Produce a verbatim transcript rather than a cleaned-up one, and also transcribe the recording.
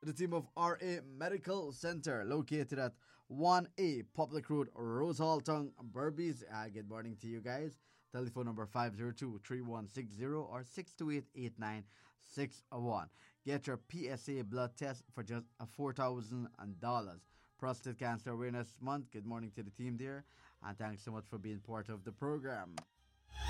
The team of R A Medical Center, located at one A Public Road, Rosehalton, Berbice. Uh, good morning to you guys. Telephone number five zero two, three one six zero or six two eight, eight nine six one. Get your P S A blood test for just four thousand dollars. Prostate Cancer Awareness Month. Good morning to the team there. And thanks so much for being part of the program.